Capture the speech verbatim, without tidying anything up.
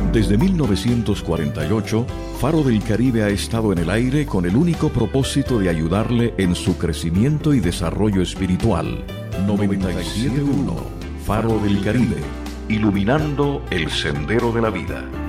Desde mil novecientos cuarenta y ocho, Faro del Caribe ha estado en el aire con el único propósito de ayudarle en su crecimiento y desarrollo espiritual. noventa y siete punto uno Faro del Caribe, iluminando el sendero de la vida.